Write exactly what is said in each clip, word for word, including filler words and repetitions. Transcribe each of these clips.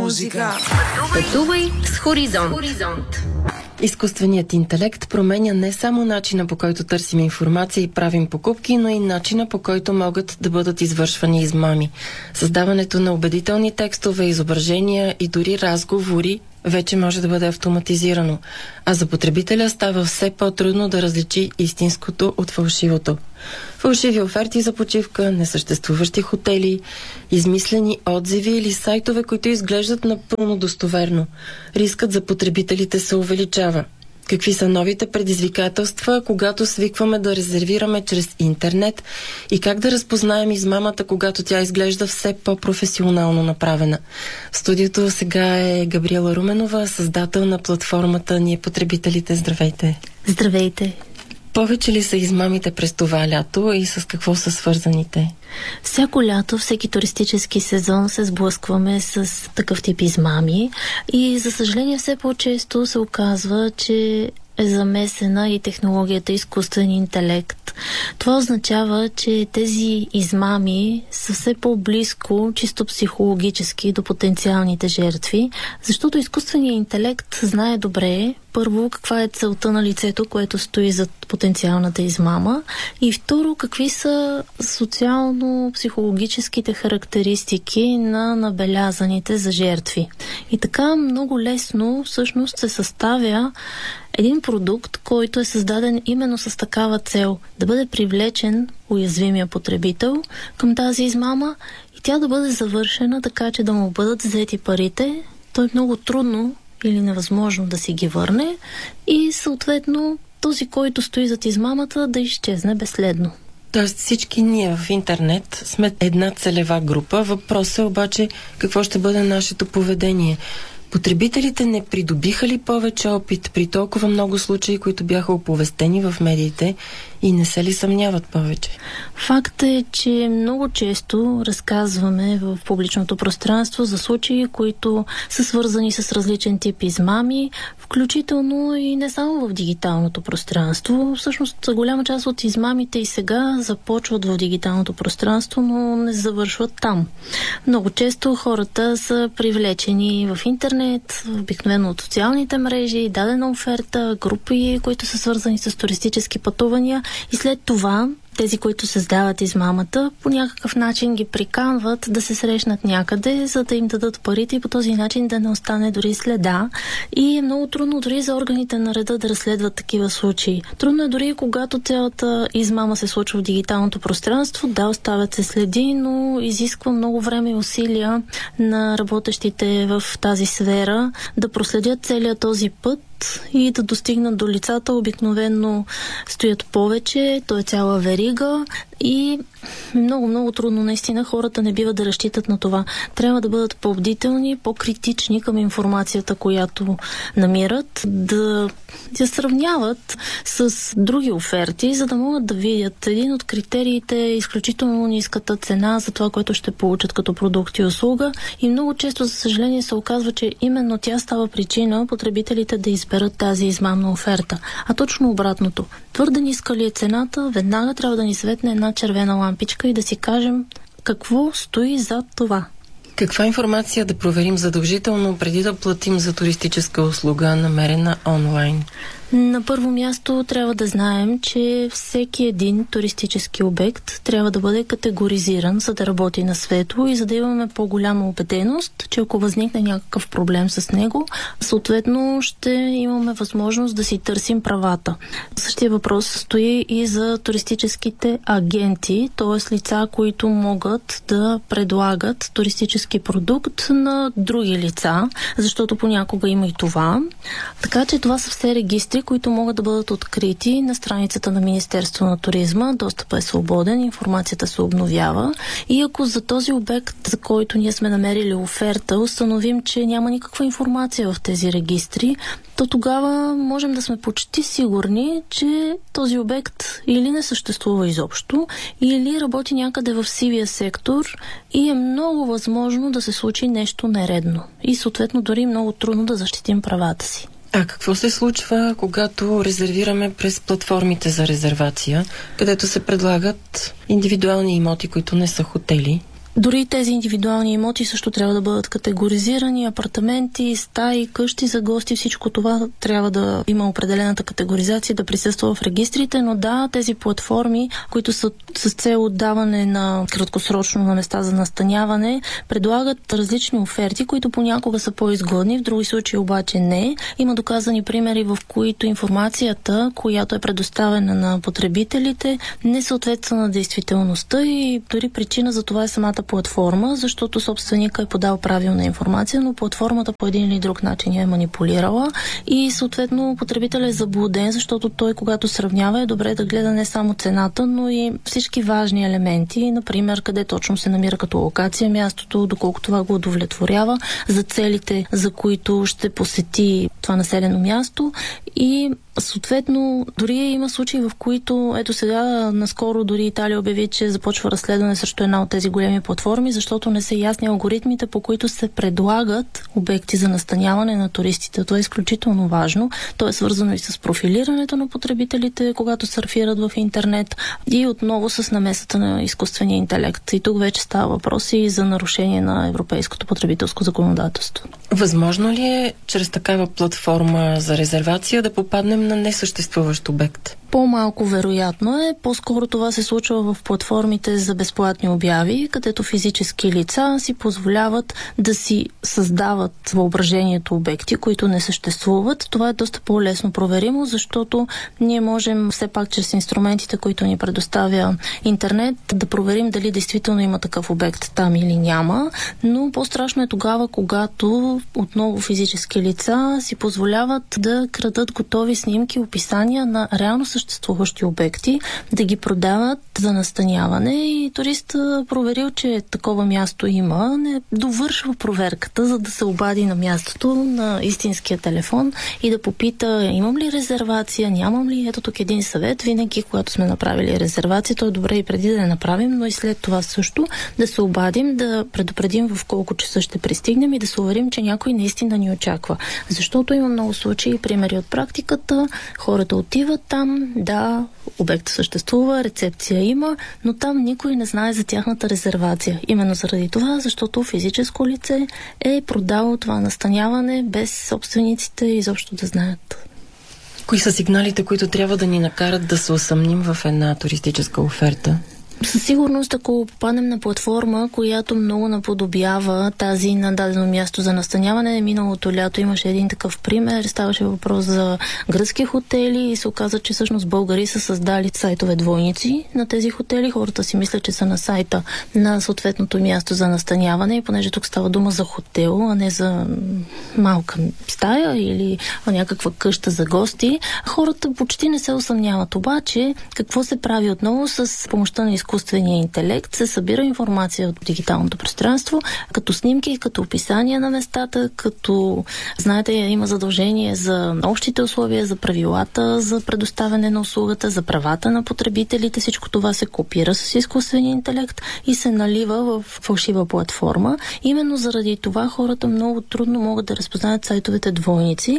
музика. Пътувай с Хоризонт. Изкуственият интелект променя не само начина, по който търсим информация и правим покупки, но и начина, по който могат да бъдат извършвани измами. Създаването на убедителни текстове, изображения и дори разговори вече може да бъде автоматизирано, а за потребителя става все по-трудно да различи истинското от фалшивото. Фалшиви оферти за почивка, несъществуващи хотели, измислени отзиви или сайтове, които изглеждат напълно достоверно. Рискът за потребителите се увеличава. Какви са новите предизвикателства, когато свикваме да резервираме чрез интернет и как да разпознаем измамата, когато тя изглежда все по-професионално направена? В студиото сега е Габриела Руменова, създател на платформата Ние потребителите. Здравейте! Здравейте! Повече ли са измамите през това лято и с какво са свързаните? Всяко лято, всеки туристически сезон се сблъскваме с такъв тип измами и за съжаление все по-често се оказва, че е замесена и технологията изкуствен интелект. Това означава, че тези измами са все по-близко, чисто психологически, до потенциалните жертви, защото изкуственият интелект знае добре, първо, каква е целта на лицето, което стои зад потенциалната измама, и второ, какви са социално-психологическите характеристики на набелязаните за жертви. И така много лесно всъщност се съставя един продукт, който е създаден именно с такава цел да бъде привлечен уязвимия потребител към тази измама и тя да бъде завършена така, че да му бъдат взети парите. То е много трудно или невъзможно да си ги върне и съответно този, който стои зад измамата, да изчезне безследно. Тоест всички ние в интернет сме една целева група. Въпросът е обаче какво ще бъде нашето поведение. Потребителите не придобиха ли повече опит при толкова много случаи, които бяха оповестени в медиите и не се ли съмняват повече? Факт е, че много често разказваме в публичното пространство за случаи, които са свързани с различен тип измами, включително и не само в дигиталното пространство. Всъщност голяма част от измамите и сега започват в дигиталното пространство, но не завършват там. Много често хората са привлечени в интернет, обикновено от социалните мрежи, дадена оферта, групи, които са свързани с туристически пътувания, и след това тези, които създават измамата, по някакъв начин ги приканват да се срещнат някъде, за да им дадат парите и по този начин да не остане дори следа. И е много трудно дори за органите на реда да разследват такива случаи. Трудно е дори когато цялата измама се случва в дигиталното пространство. Да, оставят се следи, но изисква много време и усилия на работещите в тази сфера да проследят целият този път и да достигнат до лицата. Обикновено стоят повече, то е цяла верига и много, много трудно. Наистина хората не бива да разчитат на това. Трябва да бъдат по-бдителни, по-критични към информацията, която намират, да я сравняват с други оферти, за да могат да видят. Един от критериите е изключително ниската цена за това, което ще получат като продукт и услуга, и много често, за съжаление, се оказва, че именно тя става причина потребителите да изберат тази измамна оферта. А точно обратното. Твърде ниска ли е цената, веднага трябва да ни светне една червена лампичка и да си кажем какво стои зад това. Каква информация да проверим задължително преди да платим за туристическа услуга, намерена онлайн? На първо място трябва да знаем, че всеки един туристически обект трябва да бъде категоризиран, за да работи на светло и за да имаме по-голяма убеденост, че ако възникне някакъв проблем с него, съответно ще имаме възможност да си търсим правата. Същия въпрос стои и за туристическите агенти, т.е. лица, които могат да предлагат туристически продукт на други лица, защото понякога има и това. Така че това са все регистри, които могат да бъдат открити на страницата на Министерство на туризма. Достъпът е свободен, информацията се обновява и ако за този обект, за който ние сме намерили оферта, установим, че няма никаква информация в тези регистри, то тогава можем да сме почти сигурни, че този обект или не съществува изобщо, или работи някъде в сивия сектор и е много възможно да се случи нещо нередно. И съответно дори много трудно да защитим правата си. А какво се случва, когато резервираме през платформите за резервация, където се предлагат индивидуални имоти, които не са хотели? Дори тези индивидуални имоти също трябва да бъдат категоризирани. Апартаменти, стаи, къщи за гости, всичко това трябва да има определената категоризация, да присъства в регистрите, но да, тези платформи, които са с цел отдаване на краткосрочно на места за настаняване, предлагат различни оферти, които понякога са по-изгодни, в други случаи обаче не. Има доказани примери, в които информацията, която е предоставена на потребителите, не съответства на действителността и дори причина за това е самата платформа, защото собственика е подал правилна информация, но платформата по един или друг начин я е манипулирала и съответно потребителят е заблуден, защото той, когато сравнява, е добре да гледа не само цената, но и всички важни елементи, например къде точно се намира като локация мястото, доколко това го удовлетворява, за целите, за които ще посети това населено място и съответно, дори има случаи, в които, ето сега, наскоро дори Италия обяви, че започва разследване срещу една от тези големи платформи, защото не са ясни алгоритмите, по които се предлагат обекти за настаняване на туристите. Това е изключително важно. То е свързано и с профилирането на потребителите, когато сърфират в интернет и отново с намесата на изкуствения интелект. И тук вече става въпрос и за нарушение на европейското потребителско законодателство. Възможно ли е чрез такава платформа за резервация да попаднем на несъществуващ обект? По-малко вероятно е. По-скоро това се случва в платформите за безплатни обяви, където физически лица си позволяват да си създават въображението обекти, които не съществуват. Това е доста по-лесно проверимо, защото ние можем все пак чрез инструментите, които ни предоставя интернет, да проверим дали действително има такъв обект там или няма. Но по-страшно е тогава, когато отново физически лица си позволяват да крадат готови снимки, описания на реално съществуващи обекти, да ги продават за настаняване и туристът проверил, че такова място има, не довършва проверката, за да се обади на мястото на истинския телефон и да попита имам ли резервация, нямам ли. Ето тук един съвет. Винаги, когато сме направили резервация, то е добре и преди да я направим, но и след това също да се обадим, да предупредим в колко часа ще пристигнем и да се уверим, че някой наистина ни очаква. Защото има много случаи, примери от практиката, хората отиват там, да, обектът съществува, рецепция има, но там никой не знае за тяхната резервация. Именно заради това, защото физическо лице е продало това настаняване без собствениците изобщо да знаят. Кои са сигналите, които трябва да ни накарат да се усъмним в една туристическа оферта? Със сигурност, ако попаднем на платформа, която много наподобява тази на дадено място за настаняване, миналото лято имаше един такъв пример, ставаше въпрос за гръцки хотели и се оказа, че всъщност българи са създали сайтове двойници на тези хотели. Хората си мислят, че са на сайта на съответното място за настаняване и понеже тук става дума за хотел, а не за малка стая или някаква къща за гости, хората почти не се усъмняват. Обаче, какво се прави отново с помощта на изкуствения интелект? Се събира информация от дигиталното пространство, като снимки, като описания на местата, като, знаете, има задължение за общите условия, за правилата, за предоставяне на услугата, за правата на потребителите. Всичко това се копира с изкуствения интелект и се налива в фалшива платформа. Именно заради това хората много трудно могат да разпознаят сайтовете двойници.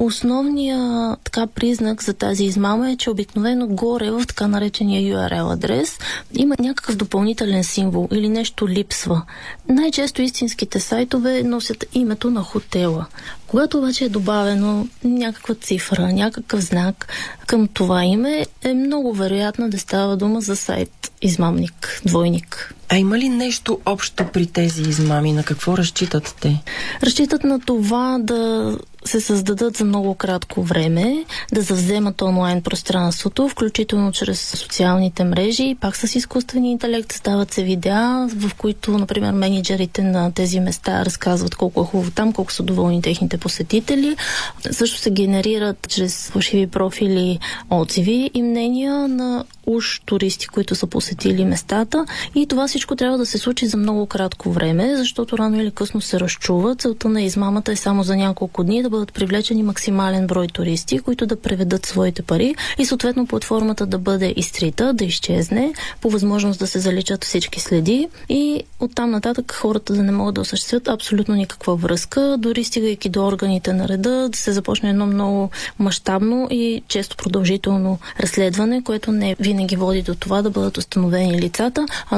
Основният така признак за тази измама е, че обикновено горе в така наречения ю ар ел адрес има някакъв допълнителен символ или нещо липсва. Най-често истинските сайтове носят името на хотела. Когато обаче е добавено някаква цифра, някакъв знак към това име, е много вероятно да става дума за сайт измамник, двойник. А има ли нещо общо при тези измами? На какво разчитат те? Разчитат на това да се създадат за много кратко време, да завземат онлайн пространството, включително чрез социалните мрежи, пак с изкуствения интелект стават се видеа, в които, например, менеджерите на тези места разказват колко е хубаво там, колко са доволни техните посетители. Също се генерират чрез фалшиви профили отзиви и мнения на уж туристи, които са посетили местата, и това всичко трябва да се случи за много кратко време, защото рано или късно се разчува. Целта на измамата е само за няколко дни да бъдат привлечени максимален брой туристи, които да преведат своите пари и съответно платформата да бъде изтрита, да изчезне, по възможност да се заличат всички следи и оттам нататък хората да не могат да осъществят абсолютно никаква връзка, дори стигайки до органите на реда, да се започне едно много мащабно и често продължително разследване, което не винаги води до това да бъдат установени лицата, а дори да бъдат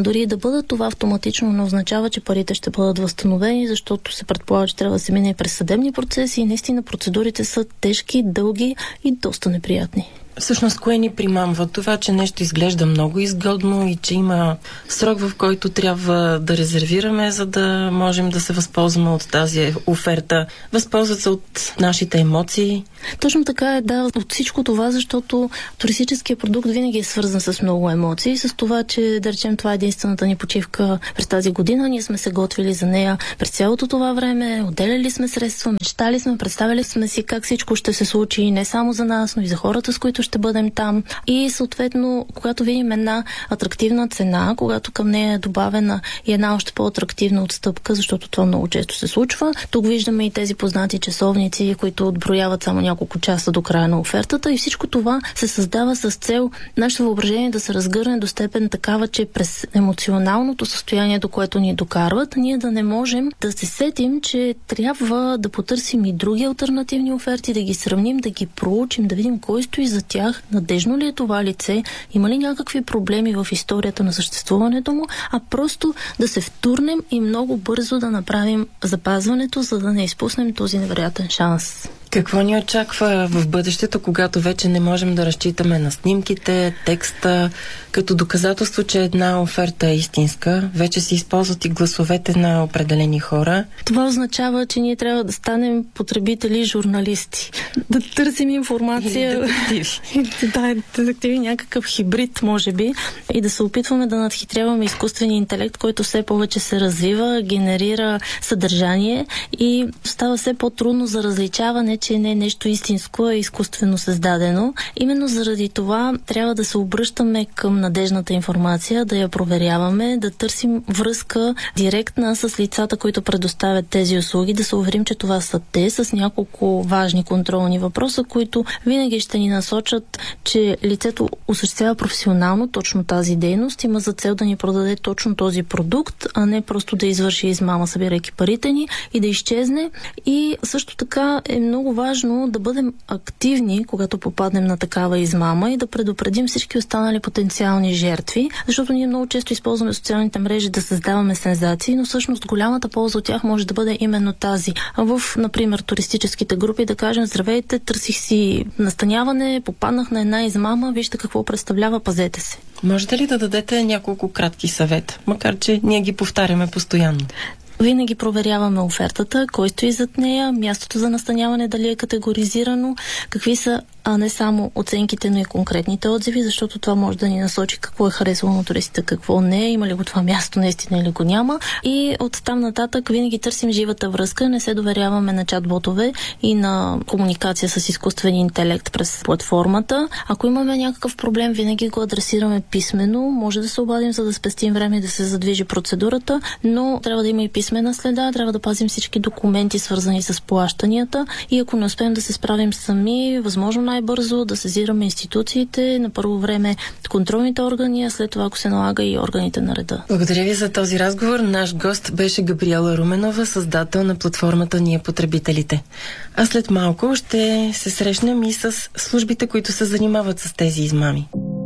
бъдат, това автоматично не означава, че парите ще бъдат възстановени, защото се предполага, че трябва да се мине през съдебни процеси и наистина процедурите са тежки, дълги и доста неприятни. Всъщност, кое ни примамва? Това, че нещо изглежда много изгодно и че има срок, в който трябва да резервираме, за да можем да се възползваме от тази оферта. Възползват се от нашите емоции. Точно така е, да, от всичко това, защото туристическият продукт винаги е свързан с много емоции, с това, че, да речем, това е единствената ни почивка през тази година. Ние сме се готвили за нея през цялото това време, отделяли сме средства, мечтали сме, представили сме си как всичко ще се случи не само за нас, но и за хората, с които ще бъдем там. И съответно, когато видим една атрактивна цена, когато към нея е добавена и една още по-атрактивна отстъпка, защото това много често се случва, тук виждаме и тези познати часовници, които отброяват само няколко часа до края на офертата, и всичко това се създава с цел нашето въображение да се разгърне до степен такава, че през емоционалното състояние, до което ни докарват, ние да не можем да се сетим, че трябва да потърсим и други алтернативни оферти, да ги сравним, да ги проучим, да видим кой стои за тях, надежно ли е това лице, има ли някакви проблеми в историята на съществуването му, а просто да се втурнем и много бързо да направим запазването, за да не изпуснем този невероятен шанс. Какво ни очаква в бъдещето, когато вече не можем да разчитаме на снимките, текста, като доказателство, че една оферта е истинска? Вече се използват и гласовете на определени хора. Това означава, че ние трябва да станем потребители, журналисти. Да търсим информация. Или детективи. Да, детективи, някакъв хибрид, може би. И да се опитваме да надхитряваме изкуствения интелект, който все повече се развива, генерира съдържание и става все по-трудно за различаване, че не е нещо истинско, а изкуствено създадено. Именно заради това трябва да се обръщаме към надежната информация, да я проверяваме, да търсим връзка директна с лицата, които предоставят тези услуги, да се уверим, че това са те, с няколко важни контролни въпроса, които винаги ще ни насочат, че лицето осъществява професионално точно тази дейност, има за цел да ни продаде точно този продукт, а не просто да извърши измама, събирайки парите ни и да изчезне. И също така е много важно да бъдем активни, когато попаднем на такава измама, и да предупредим всички останали потенциални жертви, защото ние много често използваме социалните мрежи да създаваме сензации, но всъщност голямата полза от тях може да бъде именно тази. В, например, туристическите групи да кажем: здравейте, търсих си настаняване, попаднах на една измама, вижте какво представлява, пазете се. Можете ли да дадете няколко кратки съвета, макар че ние ги повтаряме постоянно? Винаги проверяваме офертата, кой стои зад нея, мястото за настаняване дали е категоризирано, какви са а не само оценките, но и конкретните отзиви, защото това може да ни насочи какво е харесало на туристите, какво не е, има ли го това място наистина или го няма. И от там нататък винаги търсим живата връзка, не се доверяваме на чат-ботове и на комуникация с изкуствен интелект през платформата. Ако имаме някакъв проблем, винаги го адресираме писмено, може да се обадим, за да спестим време и да се задвижи процедурата, но трябва да има и писмена следа, трябва да пазим всички документи, свързани с плащанията, и ако не успеем да се справим сами, възможно най-бързо да сезираме институциите, на първо време контролните органи, а след това, ако се налага, и органите на реда. Благодаря ви за този разговор. Наш гост беше Габриела Руменова, създател на платформата Ние потребителите. А след малко ще се срещнем и с службите, които се занимават с тези измами.